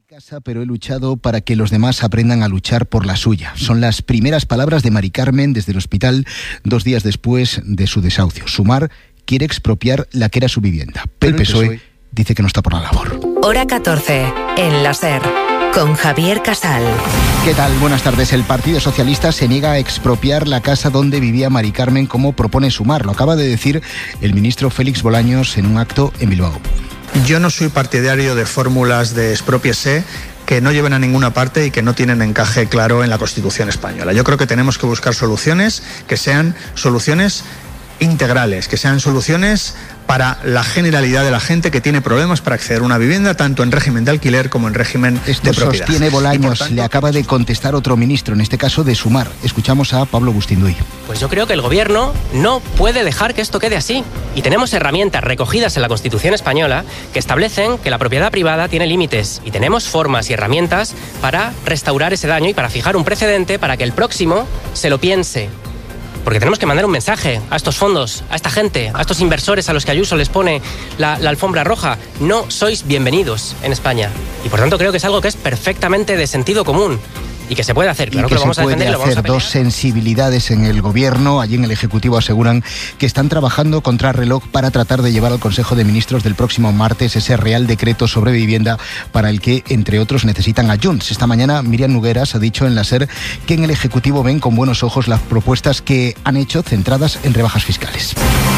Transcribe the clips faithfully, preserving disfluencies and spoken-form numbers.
Casa, pero he luchado para que los demás aprendan a luchar por la suya. Son las primeras palabras de Mari Carmen desde el hospital dos días después de su desahucio. Sumar quiere expropiar la que era su vivienda, pero el P S O E dice que no está por la labor. Hora catorce, en la SER, con Javier Casal. ¿Qué tal? Buenas tardes. El Partido Socialista se niega a expropiar la casa donde vivía Mari Carmen, como propone Sumar. Lo acaba de decir el ministro Félix Bolaños en un acto en Bilbao. Yo no soy partidario de fórmulas de expropiese que no lleven a ninguna parte y que no tienen encaje claro en la Constitución española. Yo creo que tenemos que buscar soluciones que sean soluciones integrales, que sean soluciones para la generalidad de la gente que tiene problemas para acceder a una vivienda, tanto en régimen de alquiler como en régimen Esto de propiedad. Sostiene Bolaños, tanto, le acaba de contestar otro ministro, en este caso de Sumar. Escuchamos a Pablo Bustinduy. Pues yo creo que el gobierno no puede dejar que esto quede así. Y tenemos herramientas recogidas en la Constitución española que establecen que la propiedad privada tiene límites. Y tenemos formas y herramientas para restaurar ese daño y para fijar un precedente para que el próximo se lo piense. Porque tenemos que mandar un mensaje a estos fondos, a esta gente, a estos inversores a los que Ayuso les pone la, la alfombra roja. No sois bienvenidos en España. Y por tanto creo que es algo que es perfectamente de sentido común. Y que se puede hacer, claro y que, que lo vamos se a puede defender, lo vamos hacer a pelear. Dos sensibilidades en el gobierno. Allí en el Ejecutivo aseguran que están trabajando contra reloj para tratar de llevar al Consejo de Ministros del próximo martes ese Real Decreto sobre vivienda para el que, entre otros, necesitan a Junts. Esta mañana Miriam Nogueras ha dicho en la SER que en el Ejecutivo ven con buenos ojos las propuestas que han hecho centradas en rebajas fiscales.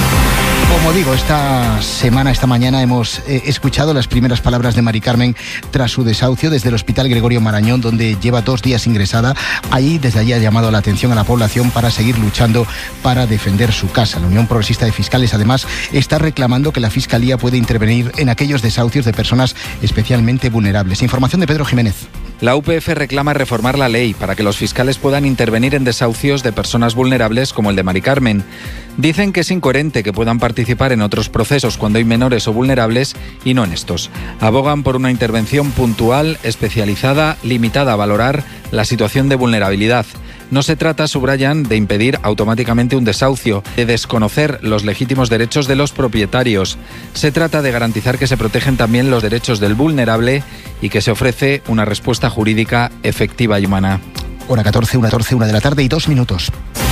Como digo, esta semana, esta mañana hemos eh, escuchado las primeras palabras de Mari Carmen tras su desahucio desde el Hospital Gregorio Marañón, donde lleva dos días ingresada. Ahí, desde allí ha llamado la atención a la población para seguir luchando para defender su casa. La Unión Progresista de Fiscales, además, está reclamando que la Fiscalía puede intervenir en aquellos desahucios de personas especialmente vulnerables. Información de Pedro Jiménez. La U P F reclama reformar la ley para que los fiscales puedan intervenir en desahucios de personas vulnerables como el de Mari Carmen. Dicen que es incoherente que puedan participar en otros procesos cuando hay menores o vulnerables y no en estos. Abogan por una intervención puntual, especializada, limitada a valorar la situación de vulnerabilidad. No se trata, subrayan, de impedir automáticamente un desahucio, de desconocer los legítimos derechos de los propietarios. Se trata de garantizar que se protegen también los derechos del vulnerable y que se ofrece una respuesta jurídica efectiva y humana. Hora catorce, una, catorce, una de la tarde y dos minutos.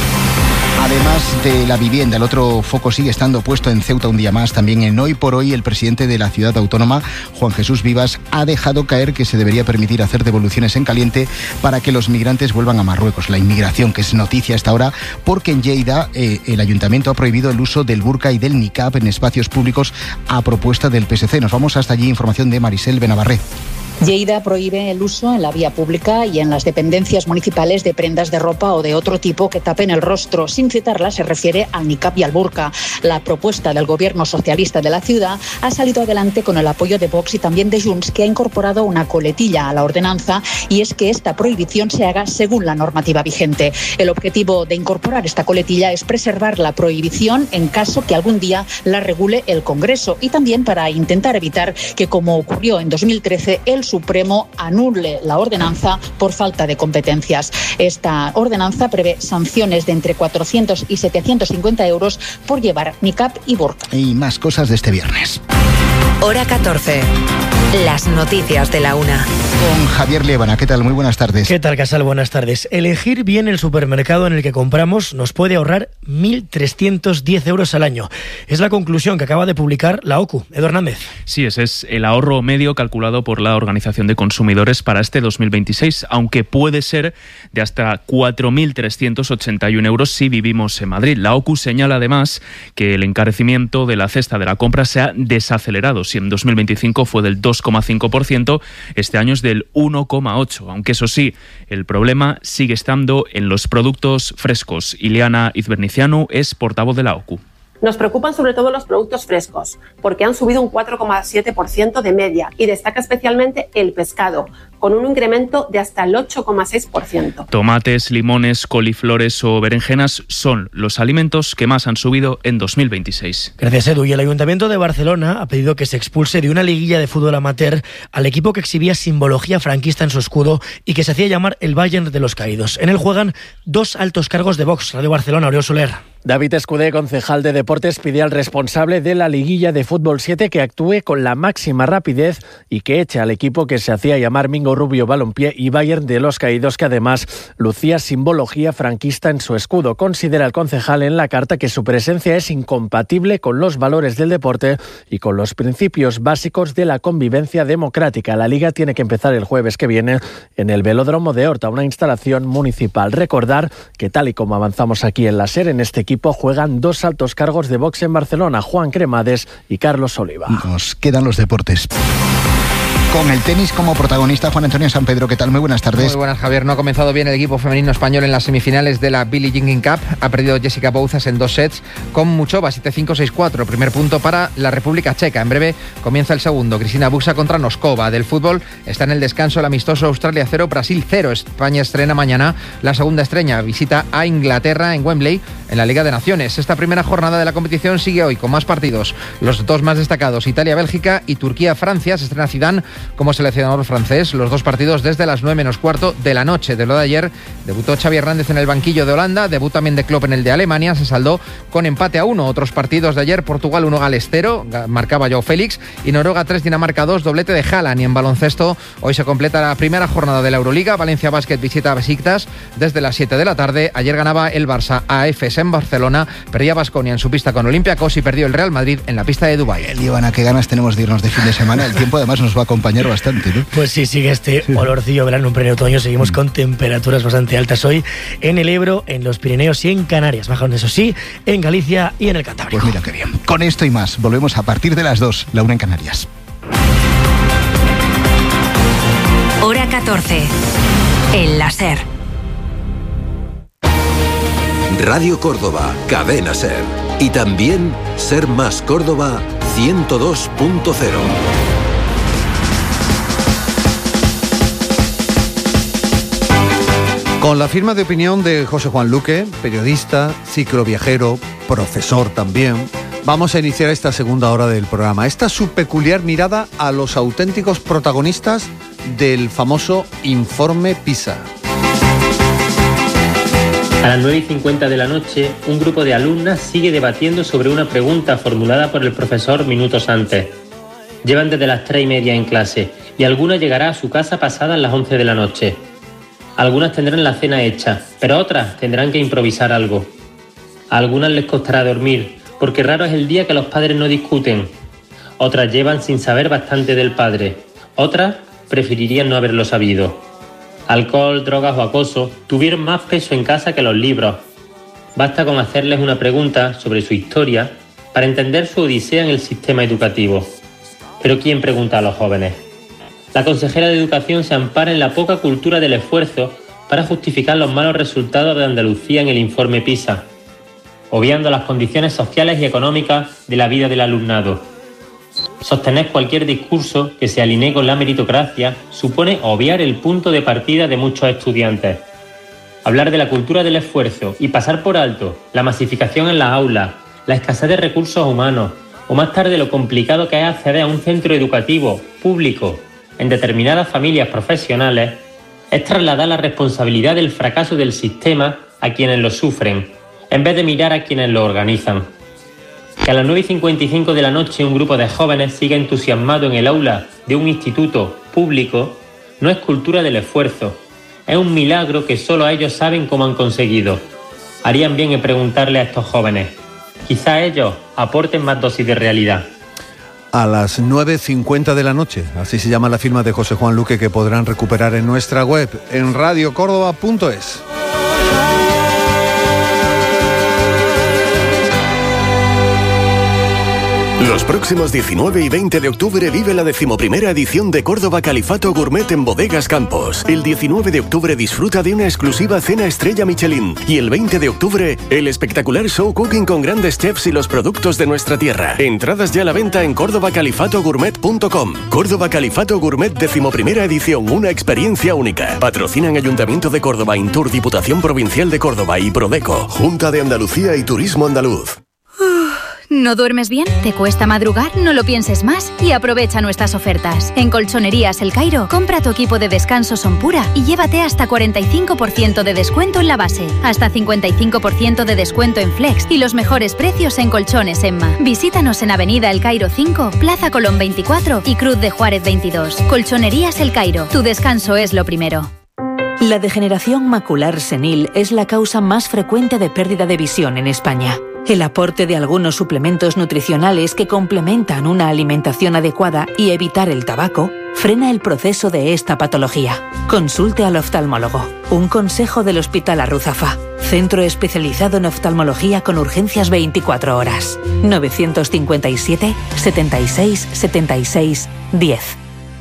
Además de la vivienda, el otro foco sigue estando puesto en Ceuta un día más. También en Hoy por Hoy, el presidente de la ciudad autónoma, Juan Jesús Vivas, ha dejado caer que se debería permitir hacer devoluciones en caliente para que los migrantes vuelvan a Marruecos. La inmigración, que es noticia hasta ahora, porque en Lleida eh, el ayuntamiento ha prohibido el uso del burka y del niqab en espacios públicos a propuesta del P S C. Nos vamos hasta allí, información de Marisel Benavarré. Lleida prohíbe el uso en la vía pública y en las dependencias municipales de prendas de ropa o de otro tipo que tapen el rostro. Sin citarla, se refiere al niqab y al burka. La propuesta del gobierno socialista de la ciudad ha salido adelante con el apoyo de Vox y también de Junts, que ha incorporado una coletilla a la ordenanza, y es que esta prohibición se haga según la normativa vigente. El objetivo de incorporar esta coletilla es preservar la prohibición en caso que algún día la regule el Congreso, y también para intentar evitar que, como ocurrió en dos mil trece, el Supremo anule la ordenanza por falta de competencias. Esta ordenanza prevé sanciones de entre cuatrocientos y setecientos cincuenta euros por llevar niqab y burka. Y más cosas de este viernes. Hora catorce. Las noticias de la una. Con Javier Lévana. ¿Qué tal? Muy buenas tardes. ¿Qué tal, Casal? Buenas tardes. Elegir bien el supermercado en el que compramos nos puede ahorrar mil trescientos diez euros al año. Es la conclusión que acaba de publicar la O C U. Edu Hernández. Sí, ese es el ahorro medio calculado por la Organización de Consumidores para este dos mil veintiséis, aunque puede ser de hasta cuatro mil trescientos ochenta y uno euros si vivimos en Madrid. La O C U señala además que el encarecimiento de la cesta de la compra se ha desacelerado. Si en dos mil veinticinco fue del dos coma cinco por ciento, este año es del uno coma ocho por ciento, aunque eso sí, el problema sigue estando en los productos frescos. Ileana Izbernicianu es portavoz de la O C U. Nos preocupan sobre todo los productos frescos, porque han subido un cuatro coma siete por ciento de media, y destaca especialmente el pescado, con un incremento de hasta el ocho coma seis por ciento. Tomates, limones, coliflores o berenjenas son los alimentos que más han subido en dos mil veintiséis. Gracias, Edu. Y el Ayuntamiento de Barcelona ha pedido que se expulse de una liguilla de fútbol amateur al equipo que exhibía simbología franquista en su escudo y que se hacía llamar el Bayern de los Caídos. En él juegan dos altos cargos de Vox. Radio Barcelona, Oriol Soler. David Escudé, concejal de Deportes, pide al responsable de la liguilla de Fútbol siete que actúe con la máxima rapidez y que eche al equipo que se hacía llamar Mingo Rubio Balompié y Bayern de los Caídos, que además lucía simbología franquista en su escudo. Considera el concejal en la carta que su presencia es incompatible con los valores del deporte y con los principios básicos de la convivencia democrática. La liga tiene que empezar el jueves que viene en el Velódromo de Horta, una instalación municipal. Recordar que, tal y como avanzamos aquí en la SER, en este equipo juegan dos altos cargos de Vox en Barcelona, Juan Cremades y Carlos Oliva. Nos quedan los deportes. Con el tenis como protagonista, Juan Antonio San Pedro, ¿qué tal? Muy buenas tardes. Muy buenas, Javier. No ha comenzado bien el equipo femenino español en las semifinales de la Billie Jean Cup. Ha perdido Jessica Bouzas en dos sets con Muchova, siete cinco, seis cuatro. Primer punto para la República Checa. En breve comienza el segundo. Cristina Buxa contra Noskova. Del fútbol está en el descanso el amistoso Australia cero, Brasil cero. España estrena mañana la segunda estrella. Visita a Inglaterra en Wembley en la Liga de Naciones. Esta primera jornada de la competición sigue hoy con más partidos. Los dos más destacados, Italia-Bélgica y Turquía-Francia. Se estrena Zidane como seleccionador francés. Los dos partidos desde las nueve menos cuarto de la noche. De lo de ayer, debutó Xavi Hernández en el banquillo de Holanda, debut también de Klopp en el de Alemania, se saldó con empate a uno. Otros partidos de ayer, Portugal uno, Gales cero, marcaba Joao Félix, y Noruega tres, Dinamarca dos, doblete de Haaland. Y en baloncesto, hoy se completa la primera jornada de la Euroliga. Valencia Basket visita a Besiktas desde las siete de la tarde. Ayer ganaba el Barça a Efes en Barcelona, perdía Baskonia en su pista con Olympiacos y perdió el Real Madrid en la pista de Dubái. Ivana, qué ganas tenemos de irnos de fin de semana. El tiempo además nos va a acompañar bastante, ¿no? Pues sí, sigue este olorcillo verano, un pleno otoño. Seguimos mm. con temperaturas bastante altas hoy en el Ebro, en los Pirineos y en Canarias. Bajan, eso sí, en Galicia y en el Cantábrico. Pues mira qué bien. Con esto y más, volvemos a partir de las dos, la una en Canarias. Hora catorce, en la SER. Radio Córdoba, Cadena SER. Y también SER Más Córdoba ciento dos punto cero. Con la firma de opinión de José Juan Luque, periodista, cicloviajero, profesor también, vamos a iniciar esta segunda hora del programa. Esta su peculiar mirada a los auténticos protagonistas del famoso informe PISA. A las nueve y cincuenta de la noche, un grupo de alumnas sigue debatiendo sobre una pregunta formulada por el profesor minutos antes. Llevan desde las tres y media en clase y alguna llegará a su casa pasadas las once de la noche. Algunas tendrán la cena hecha, pero otras tendrán que improvisar algo. A algunas les costará dormir, porque raro es el día que los padres no discuten. Otras llevan sin saber bastante del padre. Otras preferirían no haberlo sabido. Alcohol, drogas o acoso tuvieron más peso en casa que los libros. Basta con hacerles una pregunta sobre su historia para entender su odisea en el sistema educativo. Pero ¿quién pregunta a los jóvenes? La consejera de Educación se ampara en la poca cultura del esfuerzo para justificar los malos resultados de Andalucía en el informe PISA, obviando las condiciones sociales y económicas de la vida del alumnado. Sostener cualquier discurso que se alinee con la meritocracia supone obviar el punto de partida de muchos estudiantes. Hablar de la cultura del esfuerzo y pasar por alto la masificación en las aulas, la escasez de recursos humanos o más tarde lo complicado que es acceder a un centro educativo público en determinadas familias profesionales, es trasladar la responsabilidad del fracaso del sistema a quienes lo sufren, en vez de mirar a quienes lo organizan. Que a las nueve y cincuenta y cinco de la noche un grupo de jóvenes siga entusiasmado en el aula de un instituto público no es cultura del esfuerzo, es un milagro que solo ellos saben cómo han conseguido. Harían bien en preguntarle a estos jóvenes. Quizá ellos aporten más dosis de realidad. A las nueve cincuenta de la noche, así se llama la firma de José Juan Luque, que podrán recuperar en nuestra web, en radio córdoba punto es. Los próximos diecinueve y veinte de octubre vive la decimoprimera edición de Córdoba Califato Gourmet en Bodegas Campos. El diecinueve de octubre disfruta de una exclusiva cena estrella Michelin. Y el veinte de octubre, el espectacular show cooking con grandes chefs y los productos de nuestra tierra. Entradas ya a la venta en córdoba califato gourmet punto com. Córdoba Califato Gourmet decimoprimera edición, una experiencia única. Patrocinan Ayuntamiento de Córdoba, Intur, Diputación Provincial de Córdoba y Prodeco, Junta de Andalucía y Turismo Andaluz. ¿No duermes bien? ¿Te cuesta madrugar? No lo pienses más y aprovecha nuestras ofertas. En Colchonerías El Cairo, compra tu equipo de descanso Sonpura y llévate hasta cuarenta y cinco por ciento de descuento en la base, hasta cincuenta y cinco por ciento de descuento en Flex y los mejores precios en Colchones Emma. Visítanos en Avenida El Cairo cinco, Plaza Colón veinticuatro y Cruz de Juárez veintidós. Colchonerías El Cairo, tu descanso es lo primero. La degeneración macular senil es la causa más frecuente de pérdida de visión en España. El aporte de algunos suplementos nutricionales que complementan una alimentación adecuada y evitar el tabaco frena el proceso de esta patología. Consulte al oftalmólogo. Un consejo del Hospital Arruzafa. Centro especializado en oftalmología con urgencias veinticuatro horas. novecientos cincuenta y siete, setenta y seis, setenta y seis, diez.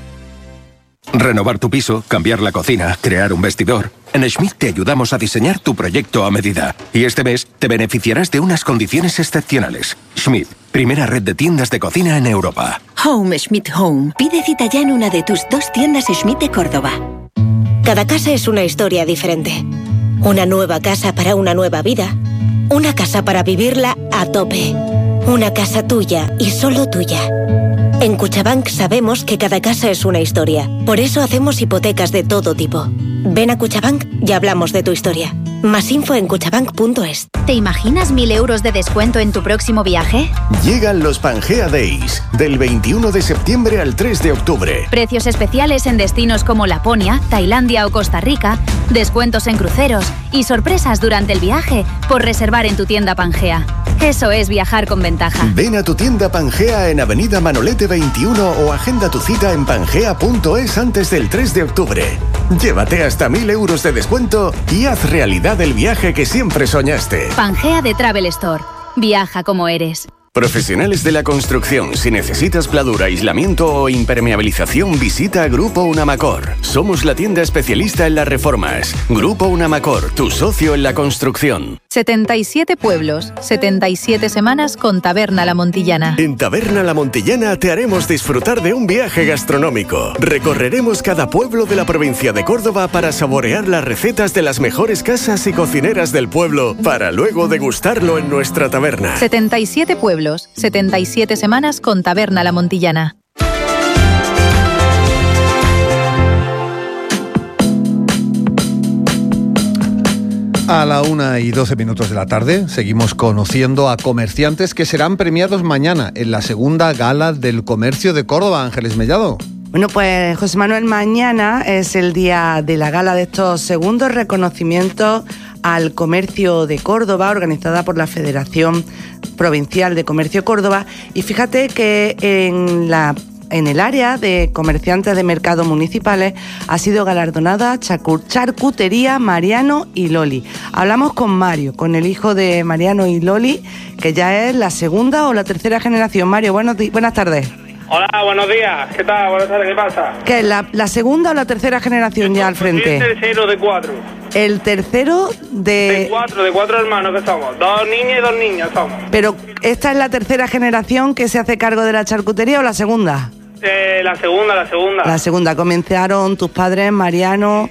Renovar tu piso, cambiar la cocina, crear un vestidor. En Schmidt te ayudamos a diseñar tu proyecto a medida. Y este mes te beneficiarás de unas condiciones excepcionales. Schmidt, primera red de tiendas de cocina en Europa. Home Schmidt Home. Pide cita ya en una de tus dos tiendas Schmidt de Córdoba. Cada casa es una historia diferente. Una nueva casa para una nueva vida. Una casa para vivirla a tope. Una casa tuya y solo tuya. En Cuchabank sabemos que cada casa es una historia. Por eso hacemos hipotecas de todo tipo. Ven a Cuchabank y hablamos de tu historia. Más info en cuchabank punto es. ¿Te imaginas mil euros de descuento en tu próximo viaje? Llegan los Pangea Days, del veintiuno de septiembre al tres de octubre. Precios especiales en destinos como Laponia, Tailandia o Costa Rica, descuentos en cruceros y sorpresas durante el viaje por reservar en tu tienda Pangea. Eso es viajar con ventaja. Ven a tu tienda Pangea en Avenida Manolete veintiuno o agenda tu cita en pangea punto es antes del tres de octubre. Llévate hasta mil euros de descuento y haz realidad el viaje que siempre soñaste. Pangea de Travel Store. Viaja como eres. Profesionales de la construcción, si necesitas pladura, aislamiento o impermeabilización, visita Grupo Unamacor. Somos la tienda especialista en las reformas. Grupo Unamacor, tu socio en la construcción. setenta y siete pueblos, setenta y siete semanas con Taberna La Montillana. En Taberna La Montillana te haremos disfrutar de un viaje gastronómico. Recorreremos cada pueblo de la provincia de Córdoba para saborear las recetas de las mejores casas y cocineras del pueblo, para luego degustarlo en nuestra taberna. setenta y siete pueblos, setenta y siete semanas con Taberna La Montillana. A la una y doce minutos de la tarde seguimos conociendo a comerciantes que serán premiados mañana en la segunda gala del comercio de Córdoba. Ángeles Mellado. Bueno, pues José Manuel, mañana es el día de la gala de estos segundos reconocimientos al comercio de Córdoba, organizada por la Federación Provincial de Comercio Córdoba. Y fíjate que en la En el área de comerciantes de mercados municipales ha sido galardonada Charcutería Mariano y Loli. Hablamos con Mario, con el hijo de Mariano y Loli, que ya es la segunda o la tercera generación. Mario, buenos di- buenas tardes. Hola, buenos días. ¿Qué tal? Buenas tardes, ¿qué pasa? ¿Qué es la, la segunda o la tercera generación ya al frente? Soy el tercero de cuatro. El tercero de... De cuatro, de cuatro hermanos que somos. Dos niñas y dos niños somos. Pero, ¿esta es la tercera generación que se hace cargo de la charcutería o la segunda? Eh, la segunda, la segunda. La segunda. Comenzaron tus padres, Mariano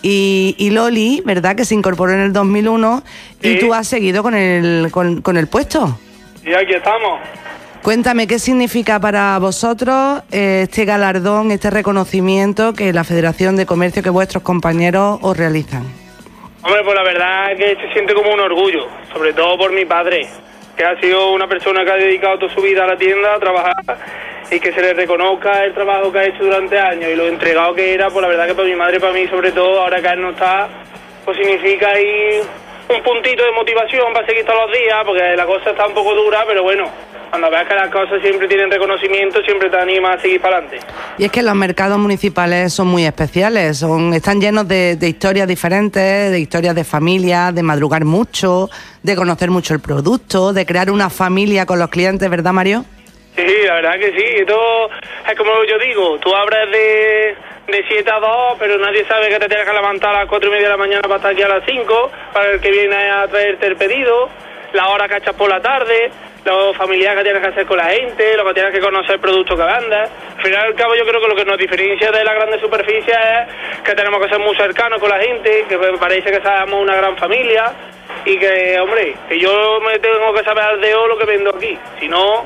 y, y Loli, ¿verdad? Que se incorporó en el dos mil uno. Sí. Y tú has seguido con el, con, con el puesto. Y aquí estamos. Cuéntame, ¿qué significa para vosotros eh, este galardón, este reconocimiento que la Federación de Comercio, que vuestros compañeros os realizan? Hombre, pues la verdad es que se siente como un orgullo, sobre todo por mi padre, que ha sido una persona que ha dedicado toda su vida a la tienda, a trabajar, y que se le reconozca el trabajo que ha hecho durante años y lo entregado que era. Pues la verdad que para mi madre, para mí sobre todo, ahora que él no está, pues significa ahí un puntito de motivación para seguir todos los días, porque la cosa está un poco dura, pero bueno, cuando veas que las cosas siempre tienen reconocimiento, siempre te anima a seguir para adelante. Y es que los mercados municipales son muy especiales, son están llenos de, de historias diferentes, de historias de familia, de madrugar mucho, de conocer mucho el producto, de crear una familia con los clientes, ¿verdad, Mario? Sí, la verdad que sí. Esto es como yo digo, tú abres de, de siete a dos, pero nadie sabe que te tienes que levantar a las cuatro y media de la mañana para estar aquí a las cinco, para el que viene a traerte el pedido, la hora que echas por la tarde, lo familiar que tienes que hacer con la gente, lo que tienes que conocer el producto que vendes. Al final y al cabo, yo creo que lo que nos diferencia de la grande superficie es que tenemos que ser muy cercanos con la gente, que parece que somos una gran familia, y que, hombre, que yo me tengo que saber al dedo lo que vendo aquí, si no,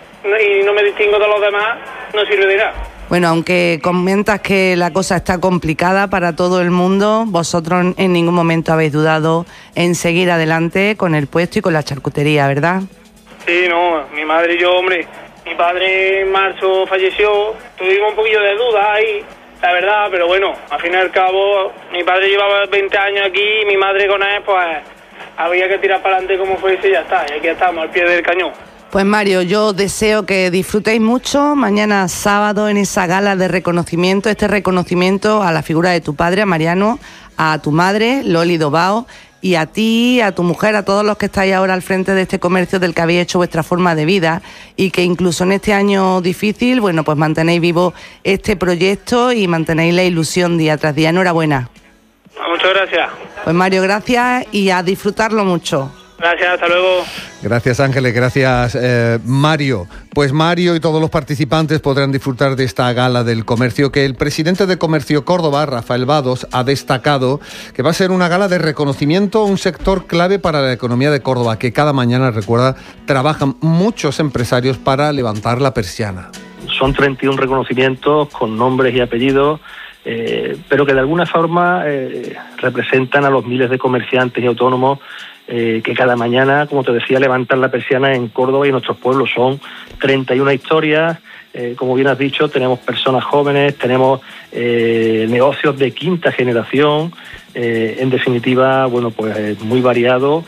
y no me distingo de los demás, no sirve de nada. Bueno, aunque comentas que la cosa está complicada para todo el mundo, vosotros en ningún momento habéis dudado en seguir adelante con el puesto y con la charcutería, ¿verdad? Sí, no, mi madre y yo, hombre, mi padre en marzo falleció, tuvimos un poquillo de duda ahí, la verdad, pero bueno, al fin y al cabo, mi padre llevaba veinte años aquí y mi madre con él, pues había que tirar para adelante como fuese y ya está, y aquí estamos, al pie del cañón. Pues Mario, yo deseo que disfrutéis mucho mañana sábado en esa gala de reconocimiento, este reconocimiento a la figura de tu padre, a Mariano, a tu madre, Loli Dobao, y a ti, a tu mujer, a todos los que estáis ahora al frente de este comercio del que habéis hecho vuestra forma de vida y que incluso en este año difícil, bueno, pues mantenéis vivo este proyecto y mantenéis la ilusión día tras día. Enhorabuena. Muchas gracias. Pues Mario, gracias y a disfrutarlo mucho. Gracias, hasta luego. Gracias Ángeles, gracias eh, Mario. Pues Mario y todos los participantes podrán disfrutar de esta gala del comercio que el presidente de Comercio Córdoba, Rafael Vados, ha destacado que va a ser una gala de reconocimiento a un sector clave para la economía de Córdoba, que cada mañana, recuerda, trabajan muchos empresarios para levantar la persiana. Son treinta y uno reconocimientos con nombres y apellidos, eh, pero que de alguna forma eh, representan a los miles de comerciantes y autónomos Eh, que cada mañana, como te decía, levantan la persiana en Córdoba y en nuestros pueblos. Son treinta y una historias, eh, como bien has dicho, tenemos personas jóvenes, tenemos eh, negocios de quinta generación, eh, en definitiva, bueno, pues eh, muy variado,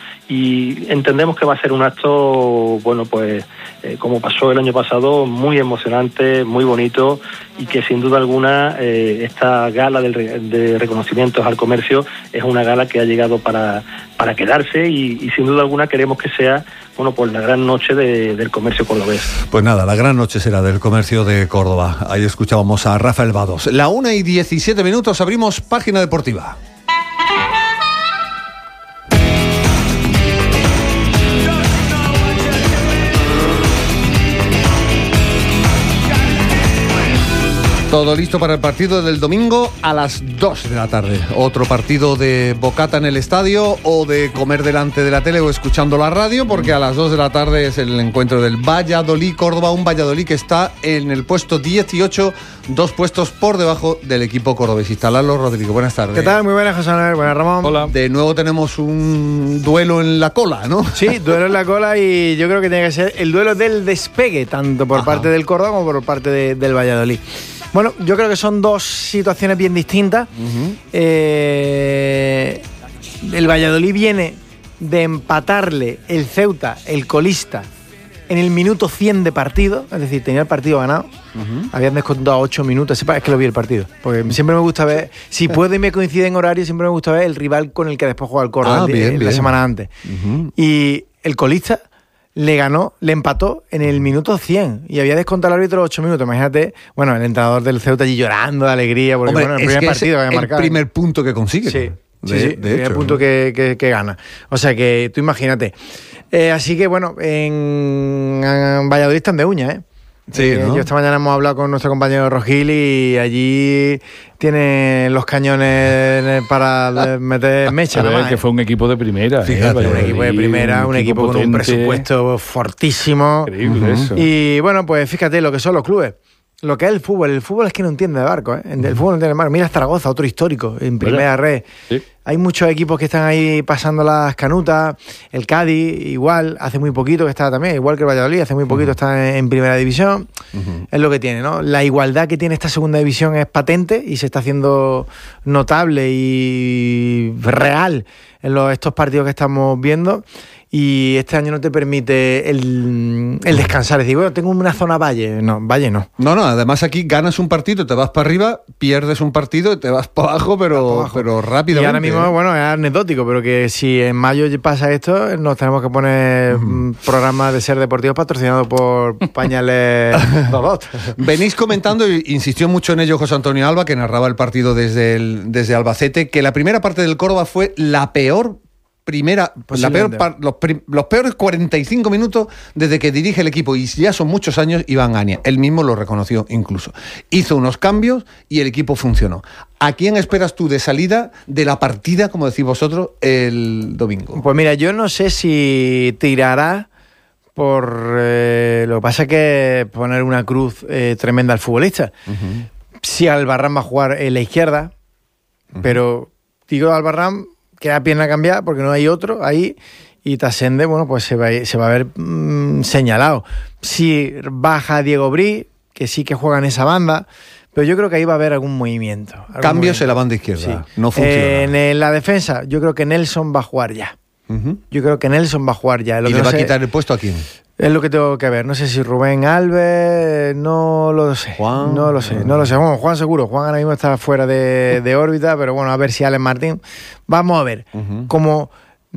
y entendemos que va a ser un acto, bueno, pues eh, como pasó el año pasado, muy emocionante, muy bonito, y que sin duda alguna eh, esta gala del, de reconocimientos al comercio es una gala que ha llegado para, para quedarse y, y sin duda alguna queremos que sea, bueno, pues la gran noche de, del comercio cordobés. Pues nada, la gran noche será del comercio de Córdoba. Ahí escuchábamos a Rafael Vados. La una y diecisiete minutos, abrimos página deportiva. Todo listo para el partido del domingo a las dos de la tarde. Otro partido de bocata en el estadio o de comer delante de la tele o escuchando la radio, porque a las dos de la tarde es el encuentro del Valladolid-Córdoba, un Valladolid que está en el puesto dieciocho, dos puestos por debajo del equipo cordobesista. Lalo Rodrigo, buenas tardes. ¿Qué tal? Muy buenas, José Manuel. Buenas, Ramón. Hola. De nuevo tenemos un duelo en la cola, ¿no? Sí, duelo en la cola, y yo creo que tiene que ser el duelo del despegue, tanto por Ajá. parte del Córdoba como por parte de, del Valladolid. Bueno, yo creo que son dos situaciones bien distintas. Uh-huh. Eh, el Valladolid viene de empatarle el Ceuta, el colista, en el minuto cien de partido, es decir, tenía el partido ganado. Uh-huh. Habían descontado ocho minutos, es que lo vi el partido, porque siempre me gusta ver, si puede y me coincide en horario, siempre me gusta ver el rival con el que después juega el Córdoba ah, el, bien, la bien. semana antes. Uh-huh. Y el colista le ganó, le empató en el minuto cien y había descontado el árbitro ocho minutos. Imagínate, bueno, el entrenador del Ceuta allí llorando de alegría porque Hombre, bueno, el es primer que partido es que había marcado. El primer punto que consigue. Sí, de, sí, sí, de el primer hecho, punto ¿no? que, que, que gana. O sea que tú imagínate. Eh, así que bueno, en, en Valladolid están de uña, ¿eh? Sí, eh, ¿no? Yo esta mañana hemos hablado con nuestro compañero Rogil y allí tienen los cañones para meter mecha. Nada más, que fue un equipo de primera. Fíjate, ¿eh? un equipo de primera, un, un equipo, equipo con un presupuesto fortísimo. Increíble uh-huh. eso. Y bueno, pues fíjate lo que son los clubes. Lo que es el fútbol. El fútbol es que no entiende de barco, ¿eh? El fútbol no entiende de barco. Mira Zaragoza, otro histórico, en primera red. Sí. Hay muchos equipos que están ahí pasando las canutas. El Cádiz, igual, hace muy poquito que está también, igual que el Valladolid, hace muy poquito uh-huh. está en primera división. Uh-huh. Es lo que tiene, ¿no? La igualdad que tiene esta segunda división es patente y se está haciendo notable y real en los, estos partidos que estamos viendo. Y este año no te permite el, el descansar. Es decir, bueno, tengo una zona valle. No, valle no. No, no, además aquí ganas un partido, te vas para arriba, pierdes un partido y te vas para abajo, pero, para abajo. pero rápidamente. Y ahora mismo, ¿eh? Bueno, es anecdótico, pero que si en mayo pasa esto, nos tenemos que poner uh-huh. programas de ser deportivos patrocinados por Pañales Dodot. Venís comentando, y insistió mucho en ello José Antonio Alba, que narraba el partido desde, el, desde Albacete, que la primera parte del Córdoba fue la peor primera, la peor, los, los peores cuarenta y cinco minutos desde que dirige el equipo, y ya son muchos años, Iván Ania. Él mismo lo reconoció incluso. Hizo unos cambios y el equipo funcionó. ¿A quién esperas tú de salida de la partida, como decís vosotros, el domingo? Pues mira, yo no sé si tirará por... Eh, lo que pasa es que poner una cruz eh, tremenda al futbolista. Uh-huh. Si Albarrán va a jugar en la izquierda, uh-huh. pero digo Albarrán, queda pierna cambiada porque no hay otro ahí, y Tasende, bueno, pues se va, se va a ver mmm, señalado. Si baja Diego Brí, que sí que juega en esa banda, pero yo creo que ahí va a haber algún movimiento. Algún Cambios movimiento. en la banda izquierda, sí. no funciona. Eh, en, en la defensa, yo creo que Nelson va a jugar ya. Uh-huh. Yo creo que Nelson va a jugar ya. Lo ¿Y que le no va sé, a quitar el puesto a quién? Es lo que tengo que ver. No sé si Rubén Alves, no lo sé. Juan. No lo sé, no lo sé. Bueno, Juan seguro. Juan ahora mismo está fuera de, de órbita, pero bueno, a ver si Alex Martín. Vamos a ver uh-huh. cómo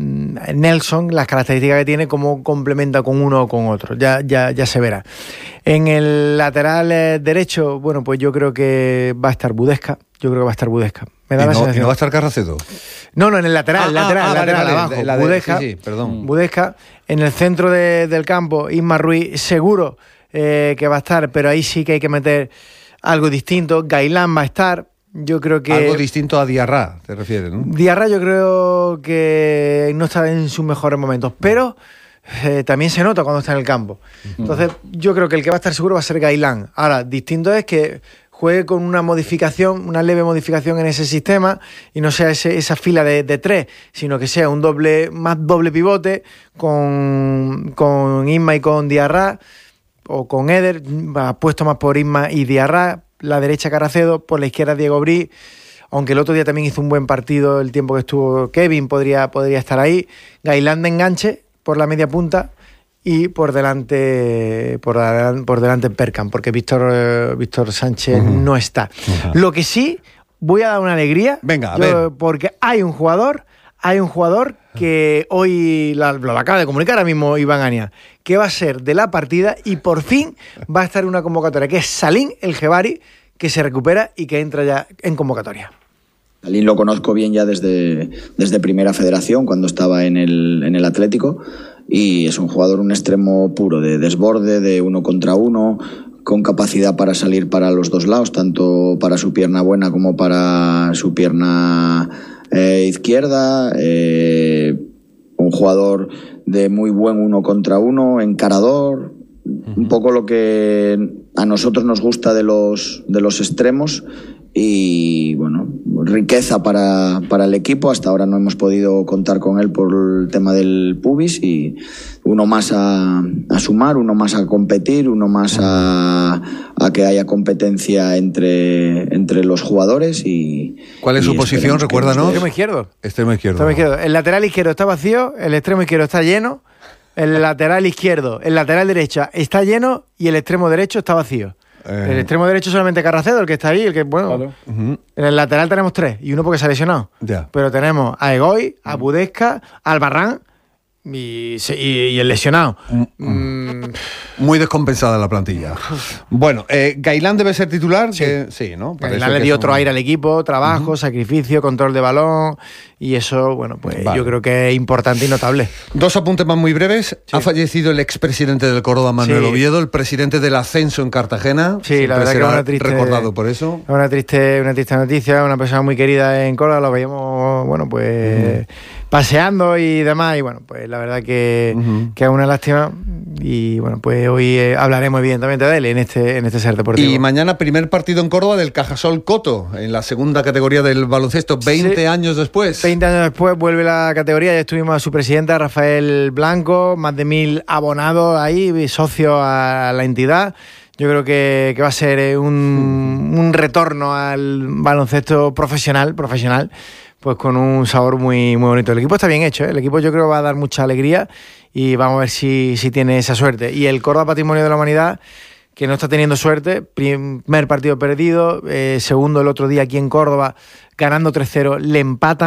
Nelson, las características que tiene, cómo complementa con uno o con otro. Ya, ya, ya se verá. En el lateral derecho, bueno, pues yo creo que va a estar Budesca. Yo creo que va a estar Budesca. Me da ¿Y, la no, sensación. ¿Y no va a estar Carracedo? No, no, en el lateral, ah, lateral, ah, lateral, vale, abajo. vale, la de, Budesca, sí, sí, perdón. Budesca. En el centro de, del campo, Isma Ruiz, seguro eh, que va a estar, pero ahí sí que hay que meter algo distinto. Gailán va a estar. Yo creo que... Algo distinto a Diarra, te refieres, ¿no? Diarra yo creo que no está en sus mejores momentos, pero eh, también se nota cuando está en el campo. Entonces, yo creo que el que va a estar seguro va a ser Gailán. Ahora, distinto es que juegue con una modificación, una leve modificación en ese sistema, y no sea ese, esa fila de, de tres, sino que sea un doble, más doble pivote con, con Isma y con Diarra, o con Eder, apuesto más por Isma y Diarra. La derecha Carracedo, por la izquierda Diego Brí, aunque el otro día también hizo un buen partido el tiempo que estuvo Kevin, podría, podría estar ahí. Gailán de enganche por la media punta y por delante por, por delante Perkan, porque Víctor, eh, Víctor Sánchez uh-huh. no está. Uh-huh. Lo que sí, voy a dar una alegría. Venga, a yo, ver. Porque hay un jugador, hay un jugador que hoy la, lo acaba de comunicar ahora mismo Iván Ania, que va a ser de la partida y por fin va a estar en una convocatoria, que es Salim El Jebari, que se recupera y que entra ya en convocatoria. Salim lo conozco bien ya desde, desde Primera Federación, cuando estaba en el, en el Atlético, y es un jugador, un extremo puro, de desborde, de uno contra uno, con capacidad para salir para los dos lados, tanto para su pierna buena como para su pierna eh, izquierda, eh, un jugador de muy buen uno contra uno, encarador, uh-huh. un poco lo que a nosotros nos gusta de los, de los extremos, y bueno, riqueza para, para el equipo. Hasta ahora no hemos podido contar con él por el tema del pubis, y uno más a, a sumar, uno más a competir, uno más a, a que haya competencia entre, entre los jugadores. Y ¿cuál es su posición? Recuérdanos. Extremo izquierdo. Extremo izquierdo. Extremo izquierdo. El lateral izquierdo está vacío, el extremo izquierdo está lleno, el lateral izquierdo, el lateral derecha está lleno y el extremo derecho está vacío. Eh. El extremo derecho solamente Carracedo, el que está ahí, el que, bueno, claro. uh-huh. En el lateral tenemos tres y uno porque se ha lesionado. Ya. Pero tenemos a Egoy, a Budesca, a Albarrán y, y, y el lesionado. Mm. Mm. Muy descompensada la plantilla. Bueno, eh, Gailán debe ser titular. Sí, que, sí, ¿no? Gailán le dio otro un... aire al equipo, trabajo, uh-huh. sacrificio, control de balón, y eso, bueno, pues vale. Yo creo que es importante y notable. Dos apuntes más muy breves. Sí. Ha fallecido el expresidente del Córdoba, Manuel sí. Oviedo, el presidente del Ascenso en Cartagena. Sí, Siempre la verdad será que es una triste, recordado por eso. Una triste, una triste noticia, una persona muy querida en Córdoba, lo veíamos, bueno, pues uh-huh. paseando y demás, y bueno, pues la verdad que, uh-huh. que es una lástima, y bueno, pues hoy eh, hablaremos evidentemente de él en este, en este ser deportivo. Y mañana primer partido en Córdoba del Cajasol Coto, en la segunda categoría del baloncesto, veinte sí. años después. veinte años después vuelve la categoría, ya estuvimos a su presidenta Rafael Blanco, más de mil abonados ahí, socios a la entidad. Yo creo que, que va a ser un, un retorno al baloncesto profesional, profesional, pues con un sabor muy, muy bonito. El equipo está bien hecho, ¿eh? El equipo yo creo que va a dar mucha alegría y vamos a ver si, si tiene esa suerte. Y el Córdoba Patrimonio de la Humanidad, que no está teniendo suerte, primer partido perdido, eh, segundo el otro día aquí en Córdoba, ganando tres cero, le empatan.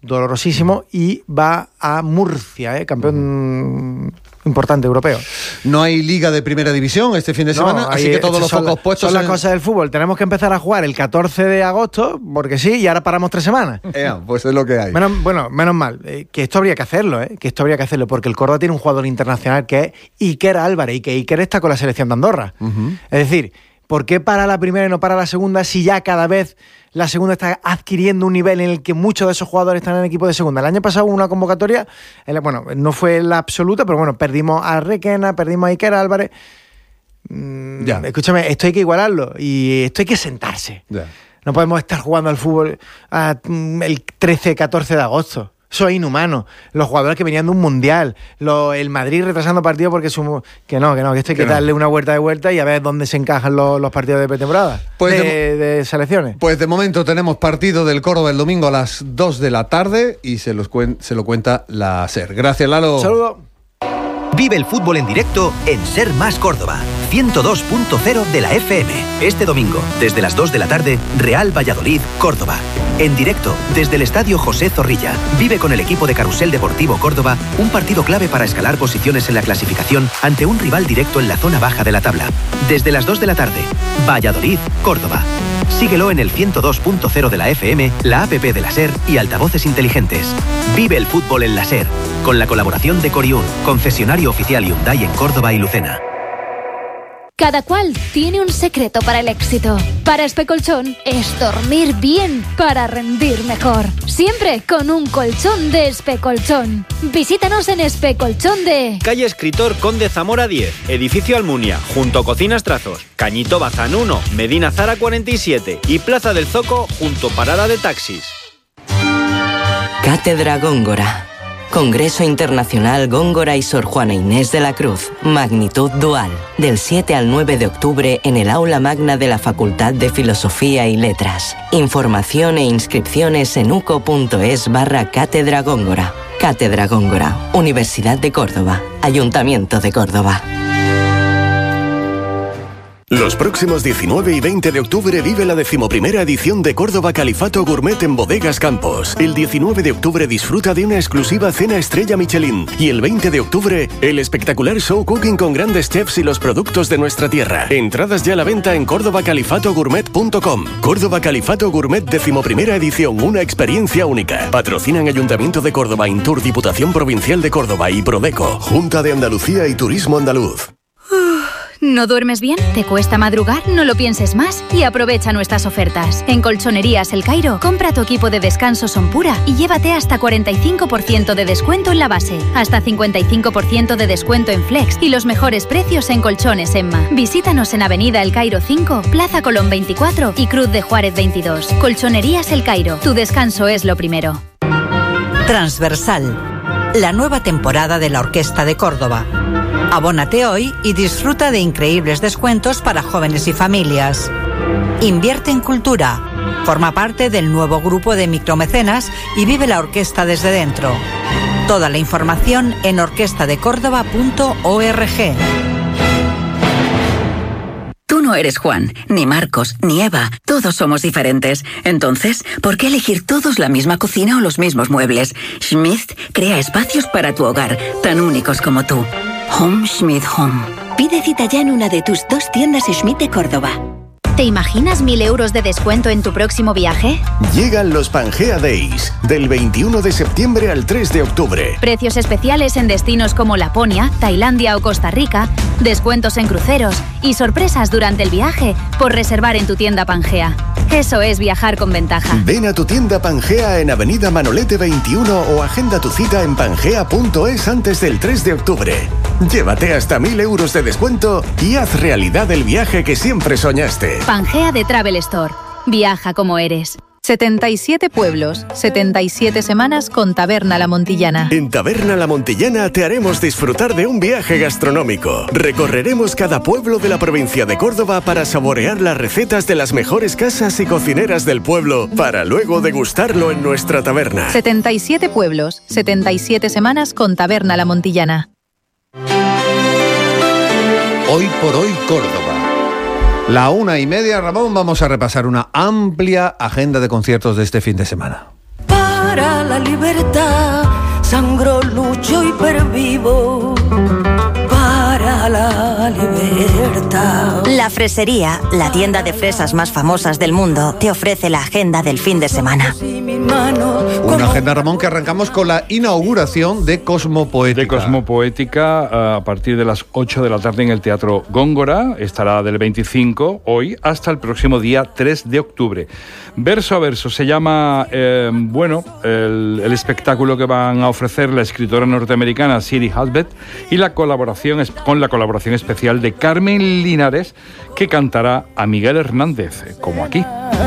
dolorosísimo, y va a Murcia, ¿eh? Campeón importante europeo. No hay liga de primera división este fin de semana, no, así ahí, que todos los focos la, puestos... Son en... las cosas del fútbol. Tenemos que empezar a jugar el catorce de agosto, porque sí, y ahora paramos tres semanas. Eh, pues es lo que hay. Menos, bueno, menos mal, eh, que esto habría que hacerlo, ¿eh? Que esto habría que hacerlo, porque el Córdoba tiene un jugador internacional que es Iker Álvarez, y que Iker está con la selección de Andorra. Uh-huh. Es decir, ¿por qué para la primera y no para la segunda si ya cada vez la segunda está adquiriendo un nivel en el que muchos de esos jugadores están en el equipo de segunda? El año pasado hubo una convocatoria, bueno, no fue la absoluta, pero bueno, perdimos a Requena, perdimos a Iker Álvarez. Mm, ya. Escúchame, esto hay que igualarlo y esto hay que sentarse. Ya. No podemos estar jugando al fútbol a, el trece, catorce de agosto. Eso es inhumano. Los jugadores que venían de un mundial, lo, el Madrid retrasando partidos porque su, que no, que no, que esto hay que, que no. darle una vuelta de vuelta y a ver dónde se encajan los, los partidos de pretemporada, pues de, de, de selecciones. Pues de momento tenemos partido del Córdoba el domingo a las dos de la tarde y se, los cuen, se lo cuenta la SER. Gracias, Lalo. Saludos. Vive el fútbol en directo en Ser Más Córdoba, ciento dos punto cero de la F M. Este domingo, desde las dos de la tarde, Real Valladolid, Córdoba. En directo, desde el Estadio José Zorrilla, vive con el equipo de Carrusel Deportivo Córdoba un partido clave para escalar posiciones en la clasificación ante un rival directo en la zona baja de la tabla. Desde las dos de la tarde, Valladolid, Córdoba. Síguelo en el ciento dos punto cero de la F M, la app de la SER y altavoces inteligentes. Vive el fútbol en la SER, con la colaboración de Coriún, concesionario oficial Hyundai en Córdoba y Lucena. Cada cual tiene un secreto para el éxito. Para Especolchón es dormir bien para rendir mejor. Siempre con un colchón de Especolchón. Visítanos en Especolchón de... Calle Escritor Conde Zamora diez, Edificio Almunia, junto a Cocinas Trazos, Cañito Bazán uno, Medina Zara cuarenta y siete y Plaza del Zoco junto Parada de Taxis. Cátedra Góngora. Congreso Internacional Góngora y Sor Juana Inés de la Cruz, magnitud dual, del siete al nueve de octubre en el Aula Magna de la Facultad de Filosofía y Letras. Información e inscripciones en uco.es barra Cátedra Góngora. Cátedra Góngora, Universidad de Córdoba, Ayuntamiento de Córdoba. Los próximos diecinueve y veinte de octubre vive la decimoprimera edición de Córdoba Califato Gourmet en Bodegas Campos. El diecinueve de octubre disfruta de una exclusiva cena estrella Michelin. Y el veinte de octubre, el espectacular show cooking con grandes chefs y los productos de nuestra tierra. Entradas ya a la venta en córdoba califato gourmet punto com. Córdoba Califato Gourmet decimoprimera edición, una experiencia única. Patrocinan Ayuntamiento de Córdoba, Intur, Diputación Provincial de Córdoba y Prodeco. Junta de Andalucía y Turismo Andaluz. ¿No duermes bien? ¿Te cuesta madrugar? No lo pienses más y aprovecha nuestras ofertas. En Colchonerías El Cairo, compra tu equipo de descanso Son Pura y llévate hasta cuarenta y cinco por ciento de descuento en la base, hasta cincuenta y cinco por ciento de descuento en Flex y los mejores precios en Colchones Emma. Visítanos en Avenida El Cairo cinco, Plaza Colón veinticuatro y Cruz de Juárez veintidós. Colchonerías El Cairo, tu descanso es lo primero. Transversal, la nueva temporada de la Orquesta de Córdoba. Abónate hoy y disfruta de increíbles descuentos para jóvenes y familias. Invierte en cultura. Forma parte del nuevo grupo de micromecenas y vive la orquesta desde dentro. Toda la información en orquesta de córdoba punto org. Tú no eres Juan, ni Marcos, ni Eva. Todos somos diferentes. Entonces, ¿por qué elegir todos la misma cocina o los mismos muebles? Schmidt crea espacios para tu hogar, tan únicos como tú. Home Schmidt Home. Pide cita ya en una de tus dos tiendas Schmidt de Córdoba. ¿Te imaginas mil euros de descuento en tu próximo viaje? Llegan los Pangea Days, del veintiuno de septiembre al tres de octubre. Precios especiales en destinos como Laponia, Tailandia o Costa Rica, descuentos en cruceros y sorpresas durante el viaje por reservar en tu tienda Pangea. Eso es viajar con ventaja. Ven a tu tienda Pangea en Avenida Manolete veintiuno o agenda tu cita en pangea punto es antes del tres de octubre. Llévate hasta mil euros de descuento y haz realidad el viaje que siempre soñaste. Pangea de Travel Store. Viaja como eres. setenta y siete pueblos, setenta y siete semanas con Taberna La Montillana. En Taberna La Montillana te haremos disfrutar de un viaje gastronómico. Recorreremos cada pueblo de la provincia de Córdoba para saborear las recetas de las mejores casas y cocineras del pueblo, para luego degustarlo en nuestra taberna. setenta y siete pueblos, setenta y siete semanas con Taberna La Montillana. Hoy por hoy Córdoba. La una y media, Ramón, vamos a repasar una amplia agenda de conciertos de este fin de semana. Para para la libertad, sangro, lucho y pervivo para la libertad. La Fresería, la tienda de fresas más famosas del mundo, te ofrece la agenda del fin de semana. Una agenda, Ramón, que arrancamos con la inauguración de Cosmopoética. De Cosmopoética a partir de las ocho de la tarde en el Teatro Góngora. Estará del veinticinco, hoy, hasta el próximo día tres de octubre. Verso a verso se llama, eh, bueno, el, el espectáculo que van a ofrecer la escritora norteamericana Siri Husband y la colaboración es, con la colaboración especial de Carmen Linares, que cantará a Miguel Hernández, como aquí.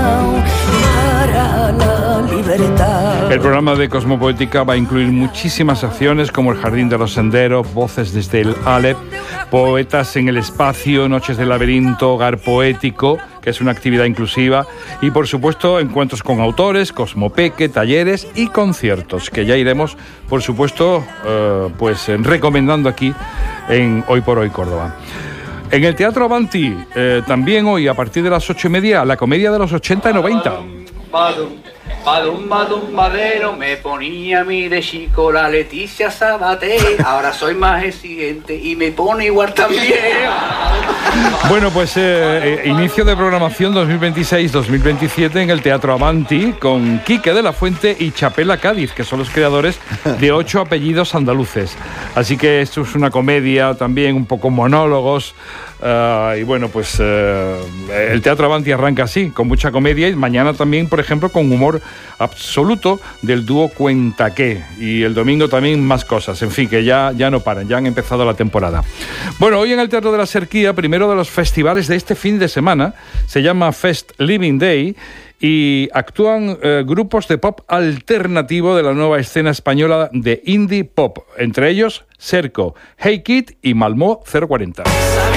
Para la libertad. El programa de Cosmopoética va a incluir muchísimas acciones como el Jardín de los Senderos, Voces desde el Alep, Poetas en el Espacio, Noches del Laberinto, Hogar Poético, que es una actividad inclusiva, y por supuesto encuentros con autores, Cosmopeque, talleres y conciertos, que ya iremos, por supuesto, eh, pues recomendando aquí en Hoy por Hoy Córdoba. En el Teatro Avanti, eh, también hoy a partir de las ocho y media, la comedia de los ochenta y noventa. Badum, badum, badum, madero, me ponía a mí de chico la Leticia Sabater, ahora soy más exigente y me pone igual también. Bueno, pues eh, eh, inicio de programación dos mil veintiséis dos mil veintisiete en el Teatro Avanti con Quique de la Fuente y Chapela Cádiz, que son los creadores de ocho apellidos andaluces. Así que esto es una comedia también, un poco monólogos. Uh, y bueno, pues uh, el Teatro Avanti arranca así, con mucha comedia, y mañana también, por ejemplo, con humor absoluto del dúo Cuentaqué, y el domingo también más cosas, en fin, que ya, ya no paran, ya han empezado la temporada. Bueno, hoy en el Teatro de la Serquía, primero de los festivales de este fin de semana, se llama Fest Living Day, y actúan eh, grupos de pop alternativo de la nueva escena española de indie pop, entre ellos Serco, Hey Kid y Malmö cero cuarenta.